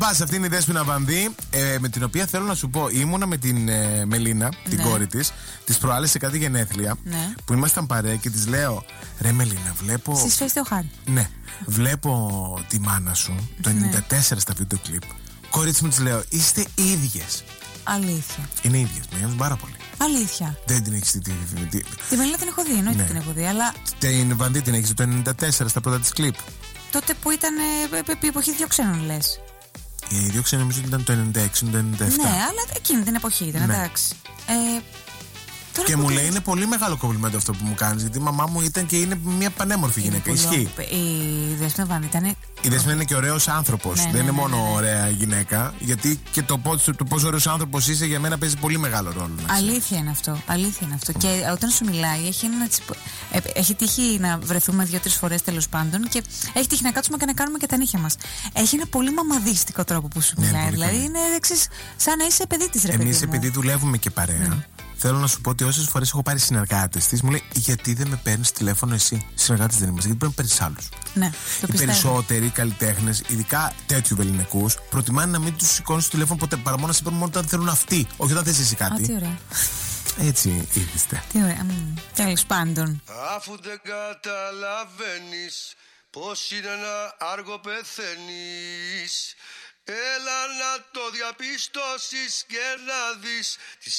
Πας, αυτή είναι η Δέσποινα Βανδύ, με την οποία θέλω να σου πω, ήμουνα με την Μελίνα, την κόρη της, τις προάλλες σε κάτι γενέθλια, που ήμασταν παρέα και της λέω: Ρε Μελίνα, βλέπω. Στις φέστε ο Χάρη. Ναι, βλέπω τη μάνα σου το 94 στα βίντεο κλιπ. Κορίτσι μου, της λέω: Είστε ίδιες. Αλήθεια. Είναι ίδιες, με νοιάζουν πάρα πολύ. Αλήθεια. Δεν την έχεις Τη Μελίνα την έχω δει, εννοείται την έχω δει, αλλά. Την Βανδύ την έχεις το 94 στα πρώτα της κλιπ. Τότε που ήταν επί εποχή δύο ξένων, λες. Οι δύο ξένοι νομίζω ήταν το 96-97. Ναι, αλλά εκείνη την εποχή ήταν, εντάξει. Και μου λέει: Είναι πολύ μεγάλο κομπλιμέντο αυτό που μου κάνεις, γιατί η μαμά μου ήταν και είναι μια πανέμορφη γυναίκα. Ισχύει. Η Δέσποινα Βανδύ ήταν. Η Δέσποινα είναι και ωραίος άνθρωπος. Δεν είναι μόνο ωραία γυναίκα, γιατί και το πόσο ωραίος άνθρωπος είσαι για μένα παίζει πολύ μεγάλο ρόλο. Αλήθεια είναι αυτό. Αλήθεια είναι αυτό. Και όταν σου μιλάει, έχει τύχει να βρεθούμε 2-3 φορές τέλος πάντων και έχει τύχει να κάτσουμε και να κάνουμε και τα νύχια μας. Έχει ένα πολύ μαμαδίστικο τρόπο που σου μιλάει. Δηλαδή είναι σαν να είσαι παιδί της, ρε παιδί μου. Εμείς επειδή δουλεύουμε και παρέα. Θέλω να σου πω ότι όσες φορές έχω πάρει συνεργάτες της, μου λέει: Γιατί δεν με παίρνεις τηλέφωνο εσύ? Συνεργάτες δεν είμαστε, γιατί πρέπει να παίρνεις άλλους. Ναι, οι περισσότεροι καλλιτέχνες, ειδικά τέτοιου βεληνικούς, προτιμάνε να μην τους σηκώνεις το τηλέφωνο ποτέ, παρά μόνο να σε παίρνουν μόνο όταν θέλουν αυτοί, όχι όταν θες εσύ κάτι. Τι ωραία. Έτσι είστε. Τι ωραία. Τέλος πάντων. Αφού δεν καταλαβαίνεις πως είναι να άργο πεθαίνεις, έλα να το διαπιστώσεις και να δεις τις